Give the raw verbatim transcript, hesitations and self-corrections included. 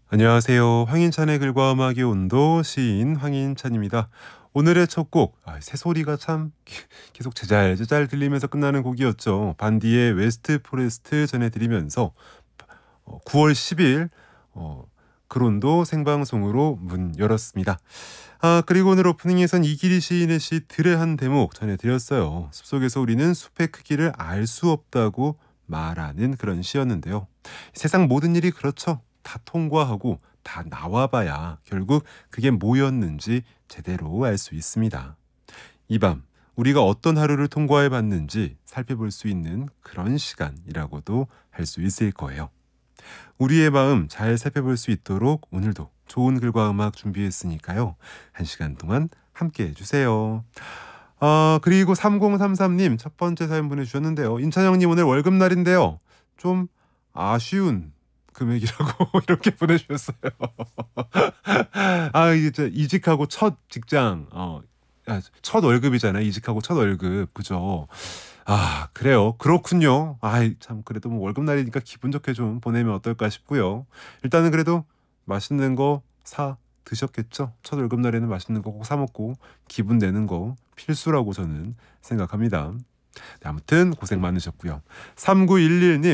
안녕하세요. 황인찬의 글과 음악의 온도 시인 황인찬입니다. 오늘의 첫 곡, 아, 새소리가 참 계속 제잘제잘 들리면서 끝나는 곡이었죠. 반디의 웨스트 포레스트 전해드리면서 어, 구월 십일 어, 그론도 생방송으로 문 열었습니다. 아, 그리고 오늘 오프닝에선 이기리 시인의 시 들의 한 대목 전해드렸어요. 숲속에서 우리는 숲의 크기를 알 수 없다고 말하는 그런 시였는데요. 세상 모든 일이 그렇죠. 다 통과하고 다 나와봐야 결국 그게 뭐였는지 제대로 알 수 있습니다. 이 밤 우리가 어떤 하루를 통과해 봤는지 살펴볼 수 있는 그런 시간이라고도 할 수 있을 거예요. 우리의 마음 잘 살펴볼 수 있도록 오늘도 좋은 글과 음악 준비했으니까요. 한 시간 동안 함께 해주세요. 아, 그리고 삼공삼삼 님 첫 번째 사연 보내주셨는데요. 인찬형님 오늘 월급날인데요. 좀 아쉬운 금액이라고 이렇게 보내주셨어요. 아, 이제 이직하고 첫 직장, 어, 아, 첫 월급이잖아요. 이직하고 첫 월급, 그죠? 아, 그래요. 그렇군요. 아이, 참, 그래도 뭐 월급날이니까 기분 좋게 좀 보내면 어떨까 싶고요. 일단은 그래도 맛있는 거 사 드셨겠죠? 첫 월급날에는 맛있는 거 꼭 사 먹고 기분 내는 거 필수라고 저는 생각합니다. 네, 아무튼 고생 많으셨고요. 삼구일일 님